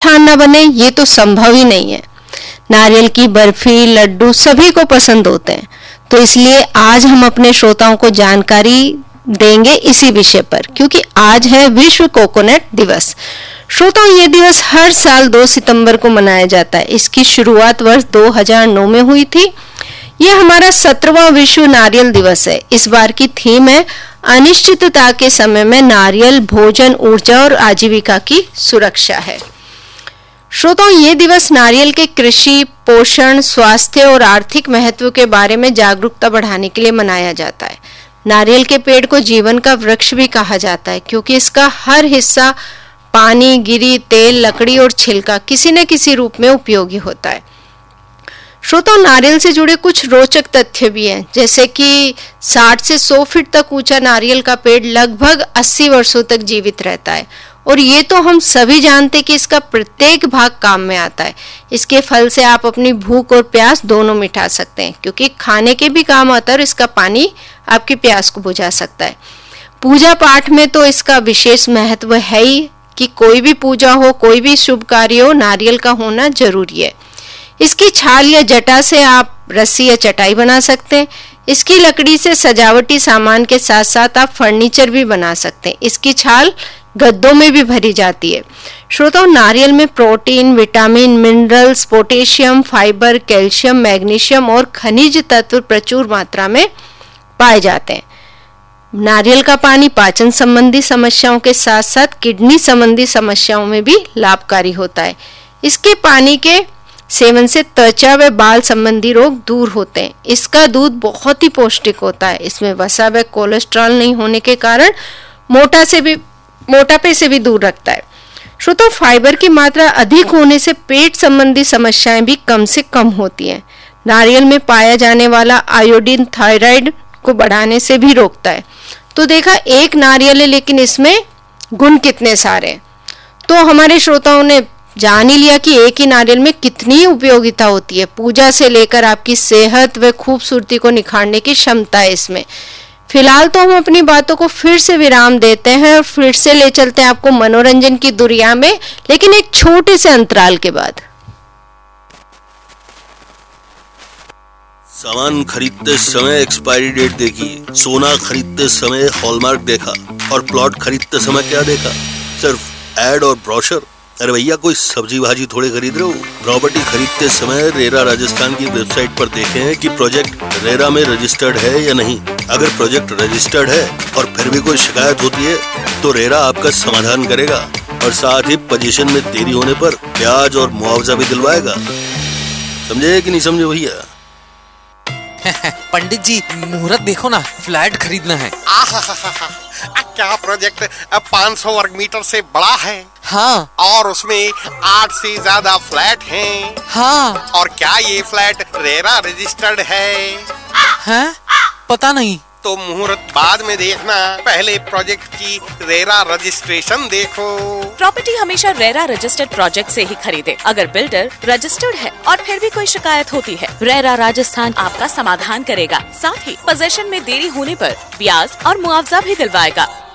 स्थान न बने ये तो संभव ही नहीं है। नारियल की बर्फी, लड्डू सभी को पसंद होते हैं, तो इसलिए आज हम अपने श्रोताओं को जानकारी देंगे इसी विषय पर, क्योंकि आज है विश्व कोकोनट दिवस। श्रोताओं, ये दिवस हर साल 2 सितंबर को मनाया जाता है। इसकी शुरुआत वर्ष 2009 में हुई थी। ये हमारा 17वां विश्व नारियल दिवस है। इस बार की थीम है अनिश्चितता के समय में नारियल, भोजन, ऊर्जा और आजीविका की सुरक्षा है। श्रोताओं, ये दिवस नारियल के कृषि, पोषण, स्वास्थ्य और आर्थिक महत्व के बारे में जागरूकता बढ़ाने के लिए मनाया जाता है। नारियल के पेड़ को जीवन का वृक्ष भी कहा जाता है, क्योंकि इसका हर हिस्सा पानी, गिरी, तेल, लकड़ी और छिलका किसी न किसी रूप में उपयोगी होता है। श्रोताओं, नारियल से जुड़े कुछ रोचक तथ्य भी हैं, जैसे कि 60 से 100 फीट तक ऊंचा नारियल का पेड़ लगभग 80 वर्षों तक जीवित रहता है। और ये तो हम सभी जानते कि इसका प्रत्येक भाग काम में आता है। इसके फल से आप अपनी भूख और प्यास दोनों मिटा सकते हैं, क्योंकि खाने के भी काम आता है और इसका पानी आपकी प्यास को बुझा सकता है। पूजा पाठ में तो इसका विशेष महत्व है ही कि कोई भी पूजा हो, कोई भी शुभ कार्य हो, नारियल का होना जरूरी है। इसकी छाल या जटा से आप रस्सी या चटाई बना सकते हैं। इसकी लकड़ी से सजावटी सामान के साथ साथ आप फर्नीचर भी बना सकते हैं। इसकी छाल गद्दों में भी भरी जाती है। श्रोताओं, नारियल में protein, vitamin, minerals, potassium, fibre, calcium, magnesium और खनिज तत्व प्रचुर मात्रा में पाए जाते हैं। नारियल का पानी पाचन संबंधी समस्याओं के साथ साथ किडनी संबंधी समस्याओं में भी लाभकारी होता है। इसके पानी के सेवन से त्वचा व बाल संबंधी रोग दूर होते हैं। इसका दूध बहुत ही पौष्टिक होता है। इसमें वसा व कोलेस्ट्रॉल नहीं होने के कारण मोटापे से भी दूर रखता है। श्रोताओं, फाइबर की मात्रा अधिक होने से पेट संबंधी समस्याएं भी कम से कम होती हैं। नारियल में पाया जाने वाला आयोडीन थायराइड को बढ़ाने से भी रोकता है। तो देखा, एक नारियल है लेकिन इसमें गुण कितने सारे हैं। तो हमारे श्रोताओं ने जान ही लिया कि एक ही नारियल में कितनी उपयोगिता होती है। पूजा से लेकर आपकी सेहत व खूबसूरती को निखारने की क्षमता है इसमें। फिलहाल तो हम अपनी बातों को फिर से विराम देते हैं और फिर से ले चलते हैं आपको मनोरंजन की दुनिया में, लेकिन एक छोटे से अंतराल के बाद। सामान खरीदते समय एक्सपायरी डेट देखी, सोना खरीदते समय हॉलमार्क देखा और प्लॉट खरीदते समय क्या देखा? सिर्फ एड और ब्रोशर। अरे भैया, कोई सब्जी भाजी थोड़े खरीद रहे हो। प्रॉपर्टी खरीदते समय रेरा राजस्थान की वेबसाइट पर देखें कि प्रोजेक्ट रेरा में रजिस्टर्ड है या नहीं। अगर प्रोजेक्ट रजिस्टर्ड है और फिर भी कोई शिकायत होती है तो रेरा आपका समाधान करेगा और साथ ही पोजीशन में देरी होने पर ब्याज और मुआवजा भी दिलवाएगा। समझे कि नहीं समझे भैया? पंडित जी, मुहूर्त देखो ना, फ्लैट खरीदना है। क्या प्रोजेक्ट 500 वर्ग मीटर से बड़ा है? हाँ। और उसमें 8 से ज्यादा फ्लैट हैं। हाँ। और क्या ये फ्लैट रेरा रजिस्टर्ड है? हैं? पता नहीं। तो मुहूर्त बाद में देखना, पहले प्रोजेक्ट की रेरा रजिस्ट्रेशन देखो। प्रॉपर्टी हमेशा रेरा रजिस्टर्ड प्रोजेक्ट से ही खरीदे। अगर बिल्डर रजिस्टर्ड है और फिर भी कोई शिकायत होती है, रेरा राजस्थान आपका समाधान करेगा। साथ ही पोजेशन में देरी होने पर ब्याज और मुआवजा भी दिलवाएगा।